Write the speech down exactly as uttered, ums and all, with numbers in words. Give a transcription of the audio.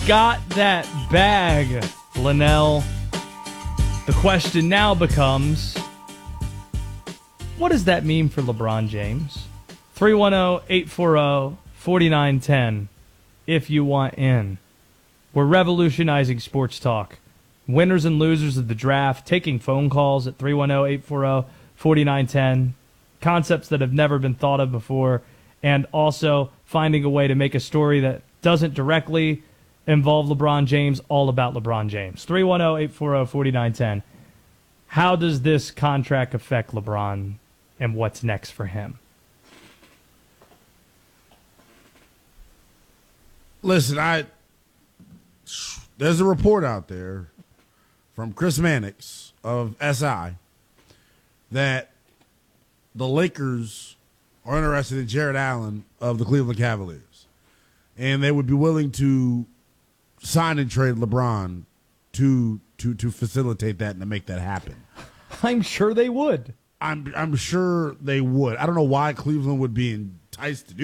got that bag, Linnell. The question now becomes, what does that mean for LeBron James? three one zero, eight four zero, four nine one zero if you want in. We're revolutionizing sports talk. Winners and losers of the draft, taking phone calls at three one zero, eight four zero, four nine one zero, concepts that have never been thought of before, and also finding a way to make a story that doesn't directly involve LeBron James, all about LeBron James. three one zero, eight four zero, four nine one zero. How does this contract affect LeBron and what's next for him? Listen, I there's a report out there from Chris Mannix of S I that the Lakers are interested in Jared Allen of the Cleveland Cavaliers, and they would be willing to sign and trade LeBron to to to facilitate that and to make that happen. I'm sure they would. I'm I'm sure they would. I don't know why Cleveland would be enticed to do